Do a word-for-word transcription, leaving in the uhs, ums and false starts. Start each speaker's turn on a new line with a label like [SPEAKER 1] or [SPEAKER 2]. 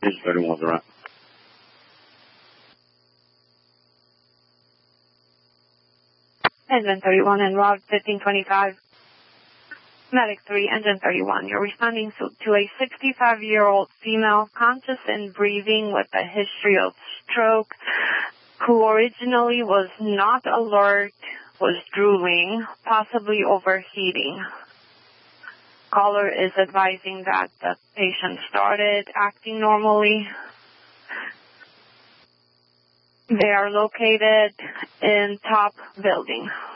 [SPEAKER 1] Engine thirty-one was around.
[SPEAKER 2] Engine thirty-one and Route fifteen twenty-five. Medic three, Engine thirty-one. You're responding to, to a sixty-five-year-old female conscious and breathing with a history of stroke who originally was not alert, was drooling, possibly overheating. Caller is advising that the patient started acting normally. They are located in top building.